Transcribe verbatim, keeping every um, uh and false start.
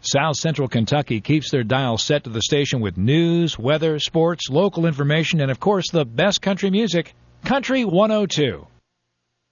South Central Kentucky keeps their dial set to the station with news, weather, sports, local information, and of course the best country music, Country one oh two.